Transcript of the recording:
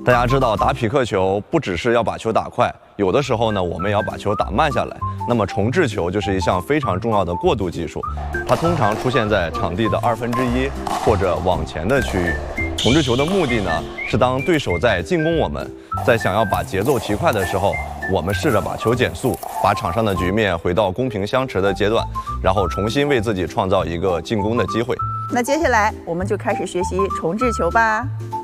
大家知道，打匹克球不只是要把球打快，有的时候呢，我们也要把球打慢下来。那么重置球就是一项非常重要的过渡技术，它通常出现在场地的1/2或者往前的区域。重置球的目的呢，是当对手在进攻我们，在想要把节奏提快的时候，我们试着把球减速，把场上的局面回到公平相持的阶段，然后重新为自己创造一个进攻的机会。 那接下来我们就开始学习重置球吧。